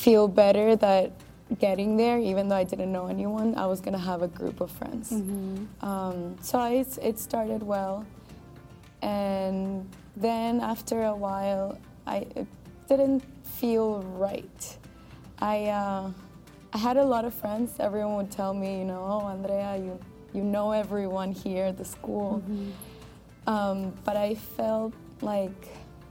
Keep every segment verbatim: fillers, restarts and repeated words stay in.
feel better that getting there, even though I didn't know anyone, I was gonna have a group of friends. Mm-hmm. Um, so I, it started well, and then after a while, I it didn't feel right. I uh, I had a lot of friends. Everyone would tell me, you know, oh, Andrea, you you know everyone here at the school, Mm-hmm. um, but I felt like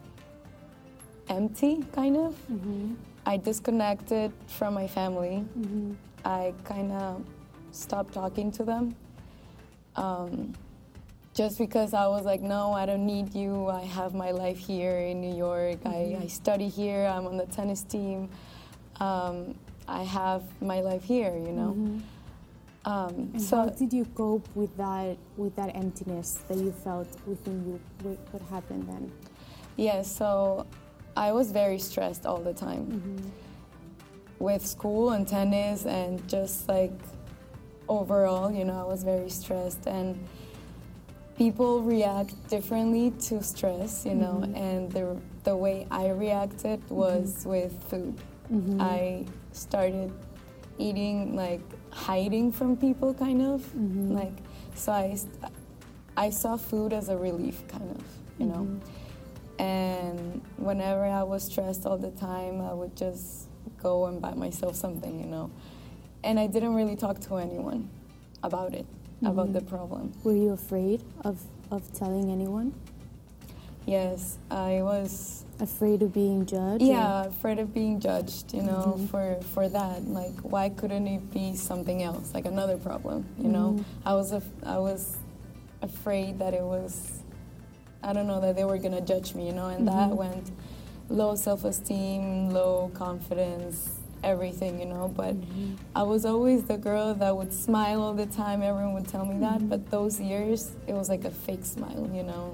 empty, kind of. Mm-hmm. I disconnected from my family. Mm-hmm. I kind of stopped talking to them. Um, just because I was like, no, I don't need you. I have my life here in New York. Mm-hmm. I, I study here. I'm on the tennis team. Um, I have my life here, you know. Mm-hmm. Um, And so how did you cope with that with that emptiness that you felt within you? What, what happened then? yeah, so I was very stressed all the time Mm-hmm. with school and tennis and just like overall, you know, I was very stressed, and people react differently to stress, you know, Mhm. and the the way I reacted was with food. Mhm. I started eating like hiding from people, kind of Mhm. like so I st- I saw food as a relief, kind of, you know. And whenever I was stressed all the time, I would just go and buy myself something, you know. And I didn't really talk to anyone about it, about the problem. Were you afraid of, of telling anyone? Yes, I was, Afraid of being judged? or- yeah, afraid of being judged, you know, for, for that. Like, why couldn't it be something else, like another problem, you know? I was, af- I was afraid that it was, I don't know, that they were gonna judge me, you know, and that went low self-esteem, low confidence, everything, you know, but I was always the girl that would smile all the time. Everyone would tell me that, but those years, it was like a fake smile, you know.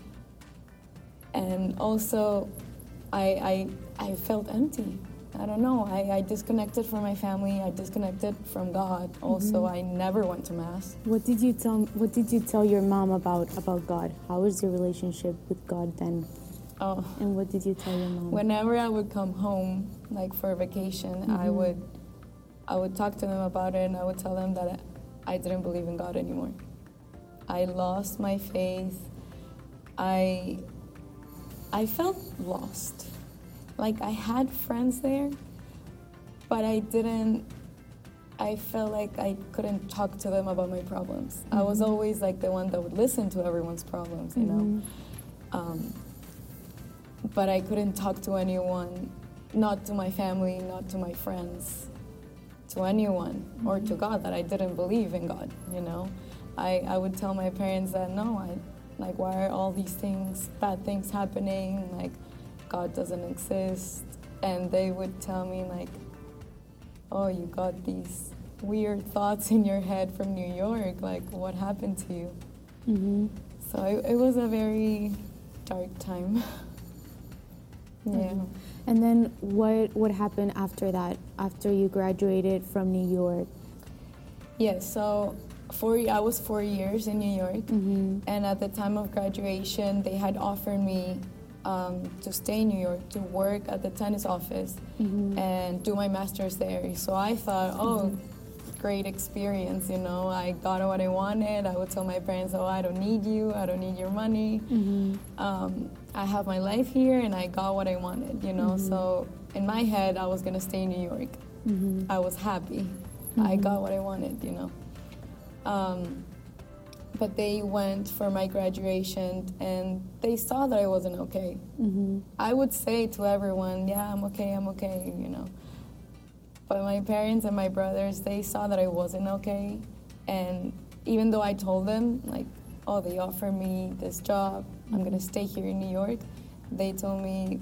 And also, I, I, I felt empty. I don't know. I, I disconnected from my family. I disconnected from God. Also, I never went to mass. What did you tell What did you tell your mom about about God? How was your relationship with God then? Oh, And what did you tell your mom? whenever I would come home, like for a vacation, I would, I would talk to them about it, and I would tell them that I didn't believe in God anymore. I lost my faith. I, I felt lost. Like I had friends there, but I didn't, I felt like I couldn't talk to them about my problems. I was always like the one that would listen to everyone's problems, you know. Um, but I couldn't talk to anyone, not to my family, not to my friends, to anyone, or to God, that I didn't believe in God, you know. I, I would tell my parents that, no, I, like, why are all these things, bad things happening, like, God doesn't exist, and they would tell me, like, oh, you got these weird thoughts in your head from New York, like, what happened to you? Mm-hmm. So it, it was a very dark time. Yeah. And then what what happened after that? After you graduated from New York? Yeah, so four, I was four years in New York, Mm-hmm. and at the time of graduation, they had offered me um, to stay in New York, to work at the tennis office, and do my master's there. So I thought, oh, great experience, you know. I got what I wanted. I would tell my parents, oh, I don't need you. I don't need your money. Um, I have my life here, and I got what I wanted, you know. So in my head, I was gonna stay in New York. I was happy. I got what I wanted, you know. Um, but they went for my graduation, and they saw that I wasn't okay. I would say to everyone, yeah, I'm okay, I'm okay, you know. But my parents and my brothers, they saw that I wasn't okay. And even though I told them, like, oh, they offered me this job, I'm gonna stay here in New York, they told me,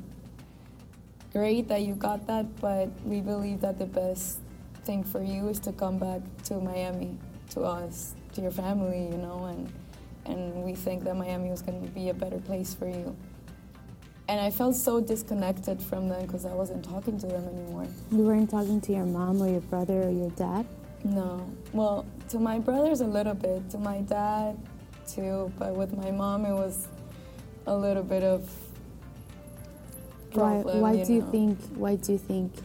great that you got that, but we believe that the best thing for you is to come back to Miami, to us, to your family, you know, and, and we think that Miami was gonna be a better place for you. And I felt so disconnected from them because I wasn't talking to them anymore. You weren't talking to your mom or your brother or your dad? No. Well, to my brothers a little bit, to my dad too, but with my mom it was a little bit of problem. Why, why you do you know. think? Why do you think